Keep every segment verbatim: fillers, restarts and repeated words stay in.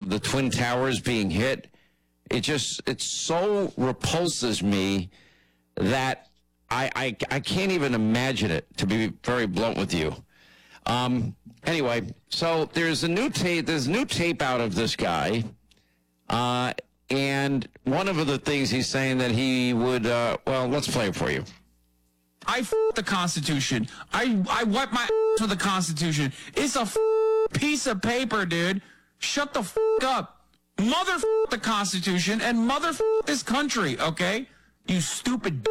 the Twin Towers being hit, it just, it so repulses me that I, I, I can't even imagine it, to be very blunt with you. Um, anyway, so there's a new tape, there's new tape out of this guy, uh, and one of the things he's saying that he would, uh, well, let's play it for you. I f*** the Constitution. I, I wipe my ass with the Constitution. It's a f- piece of paper, dude. Shut the f*** up. Mother f- the Constitution and mother f- this country, okay? You stupid.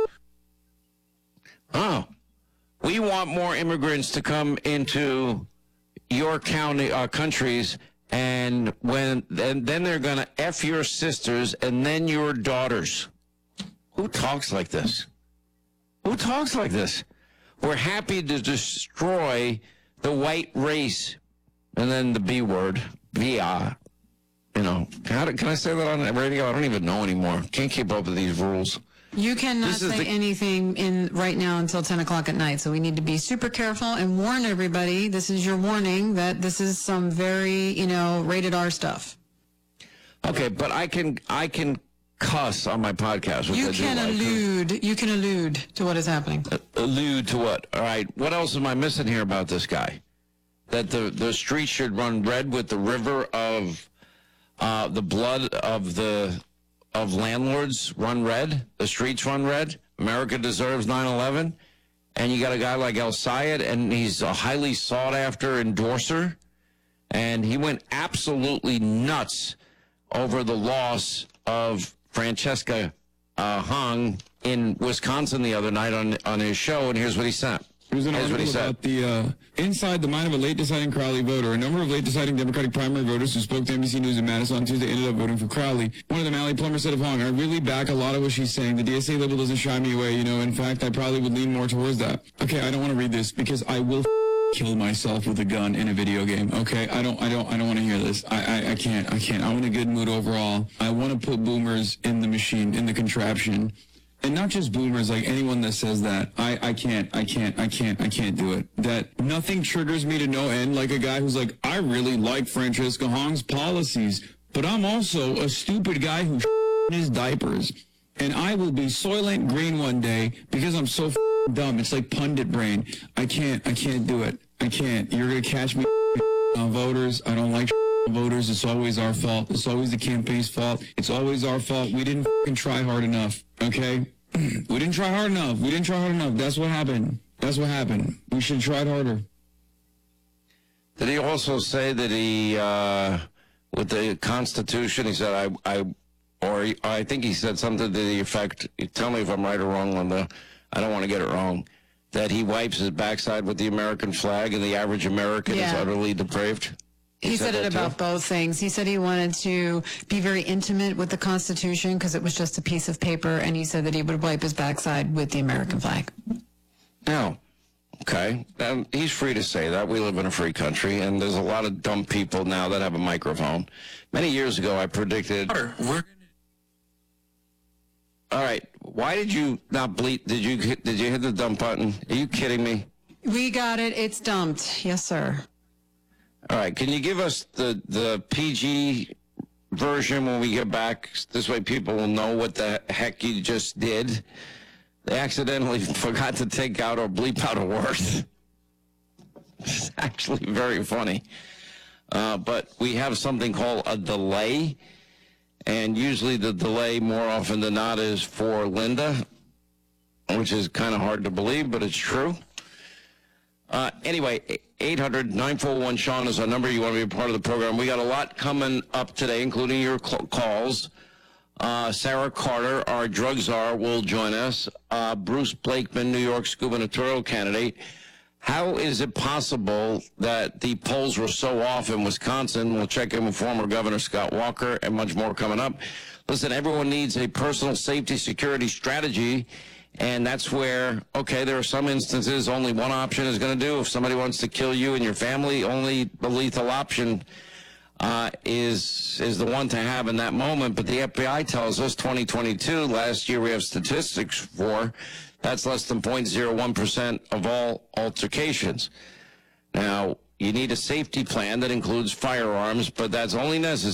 Oh. We want more immigrants to come into your county, uh, countries, and when and then they're going to F your sisters and then your daughters. Who talks like this? Who talks like this? We're happy to destroy the white race, and then the B word, V I. You know, how do, can I say that on the radio? I don't even know anymore. Can't keep up with these rules. You cannot This is say the- anything in right now until ten o'clock at night, so we need to be super careful and warn everybody. This is your warning that this is some very, you know, rated R stuff. Okay, but I can I can cuss on my podcast. Which You I do can like. allude. You can allude to what is happening. Uh, allude to what? All right. What else am I missing here about this guy? That the the street should run red with the river of uh, the blood of the of landlords run red. The streets run red. America deserves nine eleven. And you got a guy like El Sayed, and he's a highly sought after endorser, and he went absolutely nuts over the loss of Francesca uh, Hung in Wisconsin the other night on on his show, and here's what he said. There was an Here's what article he said. about the, uh, inside the mind of a late deciding Crowley voter. A number of late deciding Democratic primary voters who spoke to N B C News in Madison on Tuesday ended up voting for Crowley. One of them, Allie Plummer, said of Hong, I really back a lot of what she's saying. The D S A label doesn't shy me away, you know. In fact, I probably would lean more towards that. Okay, I don't want to read this because I will kill myself with a gun in a video game. Okay, I don't, I don't, I don't want to hear this. I, I, I can't, I can't. I'm in a good mood overall. I want to put boomers in the machine, in the contraption. And not just boomers, like anyone that says that. I, I can't, I can't, I can't, I can't do it. That nothing triggers me to no end like a guy who's like, I really like Francesca Hong's policies, but I'm also a stupid guy who in his diapers. And I will be Soylent Green one day because I'm so dumb. It's like pundit brain. I can't, I can't do it. I can't. You're going to catch me on voters. I don't like voters. It's always our fault. It's always the campaign's fault. It's always our fault. We didn't try hard enough. Okay? We didn't try hard enough. We didn't try hard enough. That's what happened. That's what happened. We should have tried harder. Did he also say that he, uh, with the Constitution, he said, I, I, or he, I think he said something to the effect, tell me if I'm right or wrong, Linda, I don't want to get it wrong, that he wipes his backside with the American flag and the average American is Yeah. utterly depraved? He, he said, said it about too? both things. He said he wanted to be very intimate with the Constitution because it was just a piece of paper, and he said that he would wipe his backside with the American flag. No. Okay. Um, he's free to say that. We live in a free country, and there's a lot of dumb people now that have a microphone. Many years ago, I predicted... We're All right. Why did you not bleep? Did you hit, did you hit the dump button? Are you kidding me? We got it. It's dumped. Yes, sir. All right. Can you give us the, the P G version when we get back? This way people will know what the heck you just did. They accidentally forgot to take out or bleep out a word. It's actually very funny. Uh, but we have something called a delay. And usually the delay, more often than not, is for Linda, which is kind of hard to believe, but it's true. Uh, anyway, eight hundred, nine four one, Sean is our number. You want to be a part of the program. We got a lot coming up today, including your cl- calls. Uh, Sarah Carter, our drug czar, will join us. Uh, Bruce Blakeman, New York's gubernatorial candidate. How is it possible that the polls were so off in Wisconsin? We'll check in with former Governor Scott Walker and much more coming up. Listen, everyone needs a personal safety security strategy, and that's where, okay, there are some instances only one option is going to do. If somebody wants to kill you and your family, only the lethal option uh, is is the one to have in that moment. But the F B I tells us twenty twenty-two, last year we have statistics for, that's less than zero point zero one percent of all altercations. Now, you need a safety plan that includes firearms, but that's only necessary